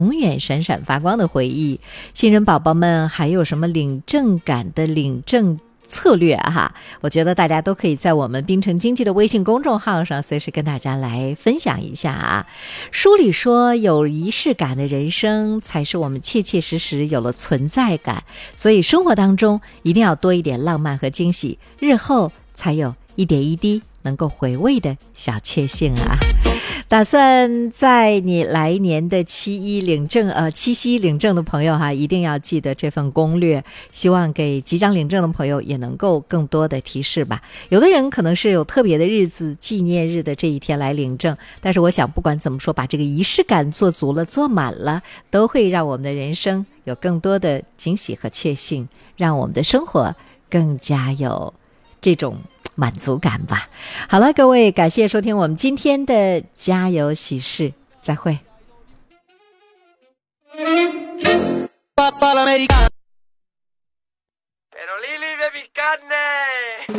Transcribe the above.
永远闪闪发光的回忆。新人宝宝们还有什么领证感的领证策略哈，我觉得大家都可以在我们滨城经济的微信公众号上随时跟大家来分享一下啊。书里说，有仪式感的人生才是我们切切实实有了存在感，所以生活当中一定要多一点浪漫和惊喜，日后才有一点一滴能够回味的小确幸啊。打算在你来年的七夕领证的朋友哈，一定要记得这份攻略，希望给即将领证的朋友也能够更多的提示吧。有的人可能是有特别的日子，纪念日的这一天来领证，但是我想不管怎么说，把这个仪式感做足了做满了，都会让我们的人生有更多的惊喜和确幸，让我们的生活更加有这种满足感吧。好了，各位，感谢收听我们今天的家有喜事，再会。